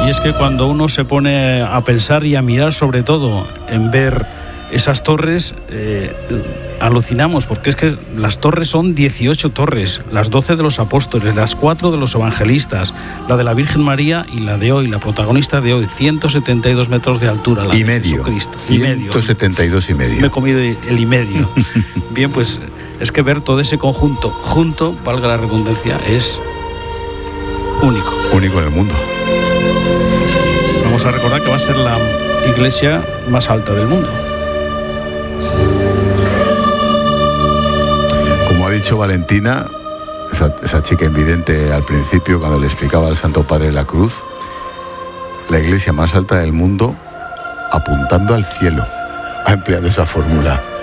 Y es que cuando uno se pone a pensar y a mirar, sobre todo en ver esas torres, alucinamos, porque es que las torres son 18 torres, las 12 de los apóstoles, las 4 de los evangelistas, la de la Virgen María y la de hoy, la protagonista de hoy, 172 metros de altura, la y de medio, Jesucristo. 172 y medio. Me he comido el y medio. Bien, pues es que ver todo ese conjunto junto, valga la redundancia, es único. Único en el mundo. Vamos a recordar que va a ser la iglesia más alta del mundo. Como ha dicho Valentina, esa chica invidente al principio, cuando le explicaba al Santo Padre la cruz, la iglesia más alta del mundo apuntando al cielo. Ha empleado esa fórmula.